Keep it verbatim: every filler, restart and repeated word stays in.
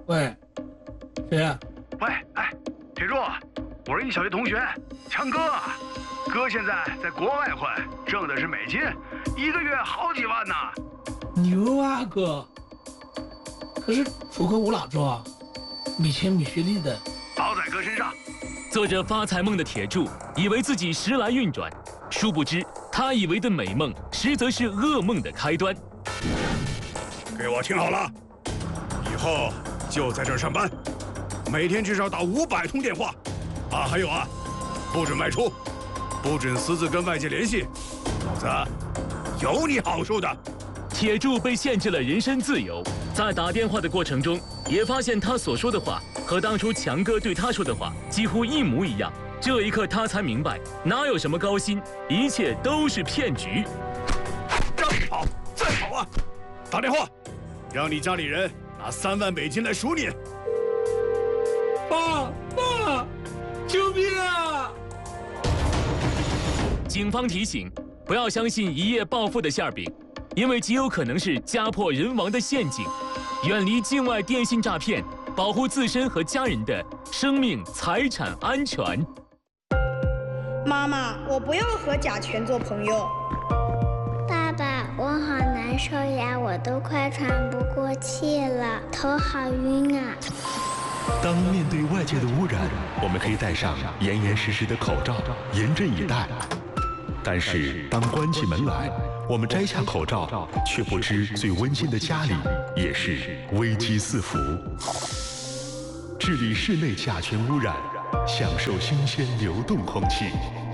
喂，谁呀、 喂，哎，铁柱，我是你小学同学强哥，哥现在在国外混，挣的是美金，一个月好几万呢。 牛啊哥！可是出口我哪做啊？没钱没学历的。 包在哥身上。 做着发财梦的铁柱以为自己时来运转，殊不知他以为的美梦，实则是噩梦的开端。 给我听好了，以后就在这儿上班，每天至少打五百通电话。啊，还有啊，不准外出，不准私自跟外界联系，否则有你好受的。 铁柱被限制了人身自由，在打电话的过程中，也发现他所说的话和当初强哥对他说的话几乎一模一样。这一刻，他才明白，哪有什么高薪，一切都是骗局。 让你跑，再跑啊！打电话，让你家里人拿三万美金来赎你。 爸爸，救命啊！ 警方提醒，不要相信一夜暴富的馅儿饼，因为极有可能是家破人亡的陷阱。远离境外电信诈骗，保护自身和家人的生命财产安全。 妈妈，我不要和甲醛做朋友。 爸爸，我好难受呀，我都快喘不过气了，头好晕啊。 当面对外界的污染，我们可以戴上严严实实的口罩，严阵以待。但是当关起门来，我们摘下口罩，却不知最温馨的家里也是危机四伏。治理室内甲醛污染，享受新鲜流动空气。